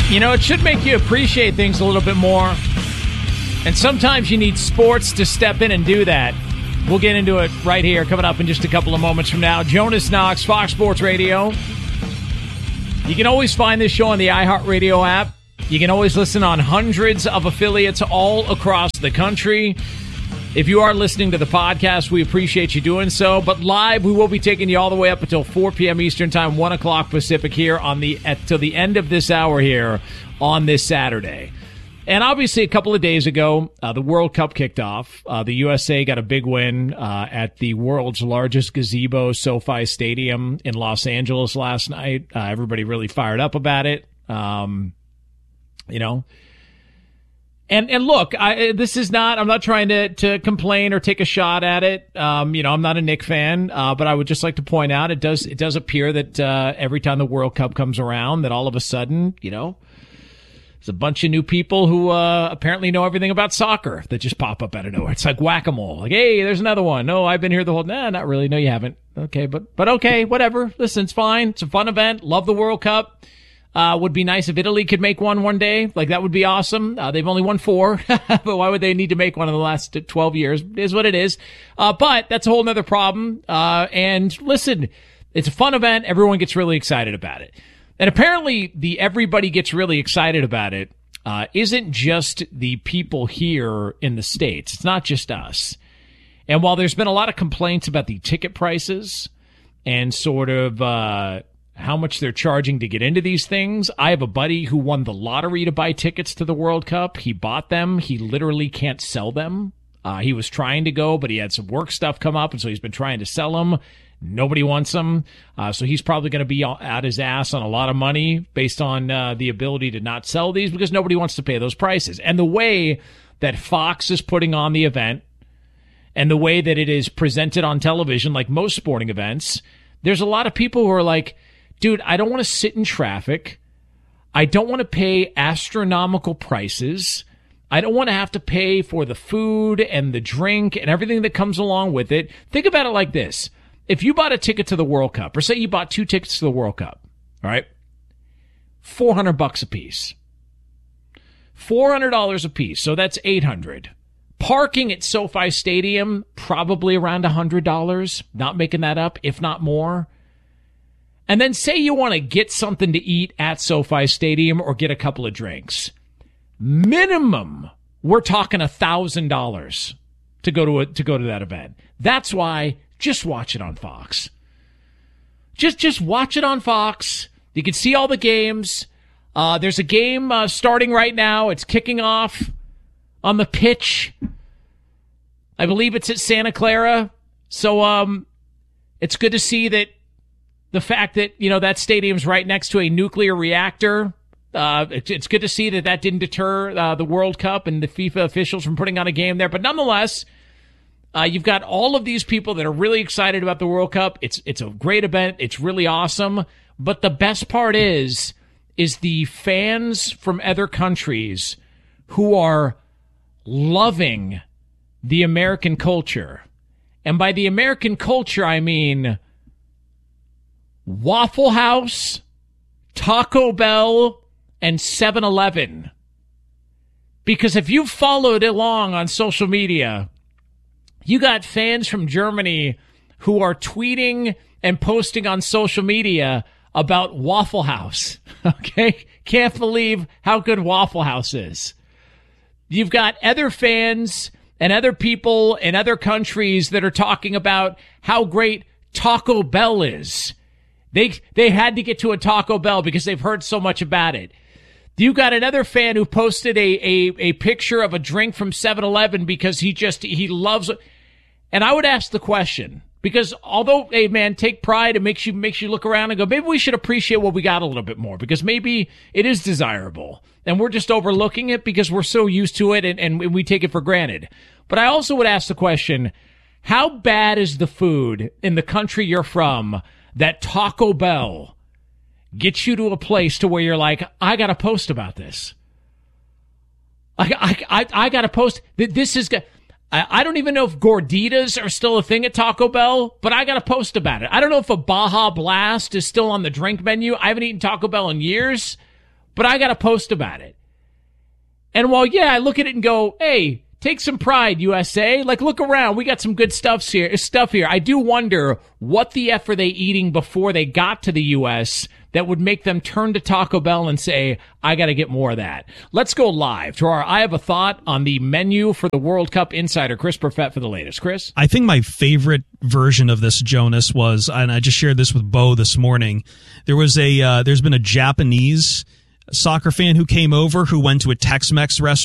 You know, it should make you appreciate things a little bit more. And sometimes you need sports to step in and do that. We'll get into it right here, coming up in just a couple of moments from now. Jonas Knox, Fox Sports Radio. You can always find this show on the iHeartRadio app. You can always listen on hundreds of affiliates all across the country. If you are listening to the podcast, we appreciate you doing so. But live, we will be taking you all the way up until 4 p.m. Eastern Time, 1 o'clock Pacific here till the end of this hour here on this Saturday. And obviously, a couple of days ago, the World Cup kicked off. The USA got a big win at the world's largest gazebo, SoFi Stadium in Los Angeles last night. Everybody really fired up about it. You know. And look, this is not, I'm not trying to complain or take a shot at it. You know, I'm not a Knick fan, but I would just like to point out it does appear that, every time the World Cup comes around that all of a sudden, you know, there's a bunch of new people who, apparently know everything about soccer that just pop up out of nowhere. It's like whack-a-mole. Like, hey, there's another one. No, I've been here the whole, nah, not really. No, you haven't. Okay. But okay, whatever. Listen, it's fine. It's a fun event. Love the World Cup. Would be nice if Italy could make one day. Like, that would be awesome. They've only won 4, but why would they need to make one in the last 12 years? It is what it is. But that's a whole nother problem. And listen, it's a fun event. Everyone gets really excited about it. And apparently everybody gets really excited about it, isn't just the people here in the States. It's not just us. And while there's been a lot of complaints about the ticket prices and sort of, how much they're charging to get into these things. I have a buddy who won the lottery to buy tickets to the World Cup. He bought them. He literally can't sell them. He was trying to go, but he had some work stuff come up, and so he's been trying to sell them. Nobody wants them. So he's probably going to be out his ass on a lot of money based on the ability to not sell these because nobody wants to pay those prices. And the way that Fox is putting on the event and the way that it is presented on television, like most sporting events, there's a lot of people who are like, dude, I don't want to sit in traffic. I don't want to pay astronomical prices. I don't want to have to pay for the food and the drink and everything that comes along with it. Think about it like this. If you bought a ticket to the World Cup, or say you bought 2 tickets to the World Cup, all right, $400 a piece. $400 a piece, so that's $800. Parking at SoFi Stadium, probably around $100. Not making that up, if not more. And then say you want to get something to eat at SoFi Stadium or get a couple of drinks. Minimum, we're talking $1,000 to go to that event. That's why just watch it on Fox. Just watch it on Fox. You can see all the games. There's a game starting right now. It's kicking off on the pitch. I believe it's at Santa Clara. So it's good to see that the fact that, you know, that stadium's right next to a nuclear reactor. It's good to see that didn't deter the World Cup and the FIFA officials from putting on a game there. But nonetheless, you've got all of these people that are really excited about the World Cup. It's a great event. It's really awesome. But the best part is the fans from other countries who are loving the American culture. And by the American culture, I mean Waffle House, Taco Bell, and 7-Eleven. Because if you've followed along on social media, you got fans from Germany who are tweeting and posting on social media about Waffle House. Okay? Can't believe how good Waffle House is. You've got other fans and other people in other countries that are talking about how great Taco Bell is. They had to get to a Taco Bell because they've heard so much about it. You got another fan who posted a picture of a drink from 7-Eleven because he loves it. And I would ask the question, because although, hey man, take pride and makes you look around and go, maybe we should appreciate what we got a little bit more because maybe it is desirable and we're just overlooking it because we're so used to it and we take it for granted. But I also would ask the question, how bad is the food in the country you're from that Taco Bell gets you to a place to where you're like, I got to post about this. I got to post. This is good. I don't even know if gorditas are still a thing at Taco Bell, but I got to post about it. I don't know if a Baja Blast is still on the drink menu. I haven't eaten Taco Bell in years, but I got to post about it. And while, yeah, I look at it and go, hey, take some pride, USA. Like, look around. We got some good stuff here. I do wonder what the F are they eating before they got to the U.S. that would make them turn to Taco Bell and say, I got to get more of that. Let's go live to our I Have a Thought on the menu for the World Cup insider, Chris Perfett, for the latest. Chris? I think my favorite version of this, Jonas, was, and I just shared this with Bo this morning, there's been a Japanese soccer fan who came over who went to a Tex-Mex restaurant